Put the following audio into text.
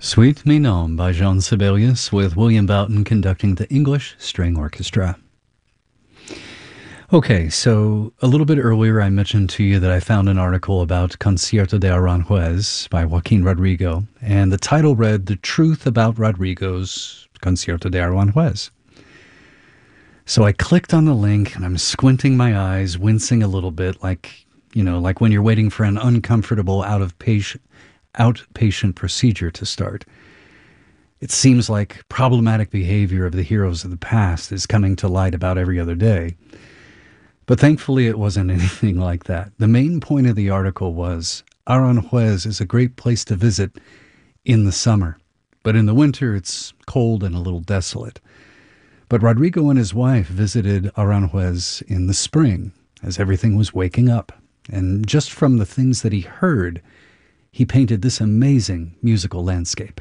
Suite Mignon by Jean Sibelius with William Boughton conducting the English String Orchestra. Okay, so a little bit earlier I mentioned to you that I found an article about Concierto de Aranjuez by Joaquin Rodrigo, and the title read The Truth About Rodrigo's Concierto de Aranjuez. So I clicked on the link and I'm squinting my eyes, wincing a little bit like when you're waiting for an uncomfortable outpatient procedure to start. It seems like problematic behavior of the heroes of the past is coming to light about every other day. But thankfully it wasn't anything like that. The main point of the article was Aranjuez is a great place to visit in the summer, but in the winter it's cold and a little desolate. But Rodrigo and his wife visited Aranjuez in the spring as everything was waking up, and just from the things that he heard, he painted this amazing musical landscape.